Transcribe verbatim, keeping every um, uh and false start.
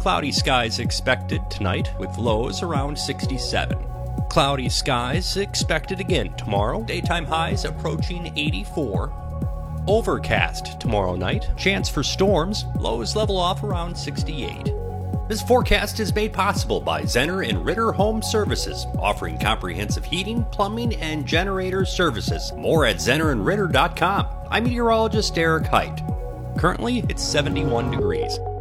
Cloudy skies expected tonight with lows around sixty-seven. Cloudy skies expected again tomorrow, daytime highs approaching eighty-four. Overcast tomorrow night, chance for storms, lows level off around sixty-eight. This forecast is made possible by Zenner and Ritter Home Services, offering comprehensive heating, plumbing, and generator services. More at zenner and ritter dot com. I'm meteorologist Eric Height. Currently, it's seventy-one degrees.